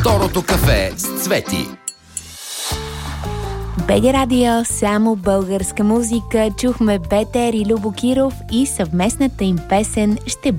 Второто кафе с Цвети. БГ Радио, само българска музика. Чухме Бетер и Любо Киров и съвместната им песен "Ще